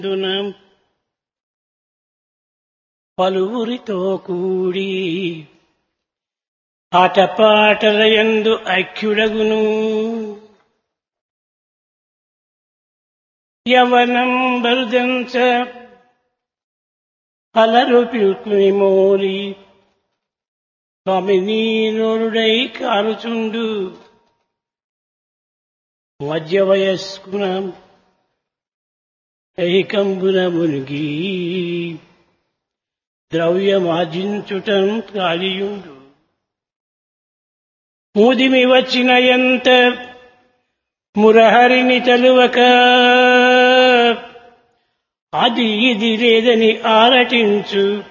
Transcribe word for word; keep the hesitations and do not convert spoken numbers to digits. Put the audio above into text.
దున పలువురితో కూడి ఆటపాటలయందు ఐక్యుడగును. యవనం బరుదంచ అలరు పిల్కుని మోరి స్వామిని నోరుడై కానుచుండు. మధ్య వయస్కున ఏకంబున మునిగి ద్రవ్యమార్జించుటం కాలియుండు. ముదిమి వచ్చిన ఎంత మురహరిని తలువక అది ఇది లేదని ఆరటించు.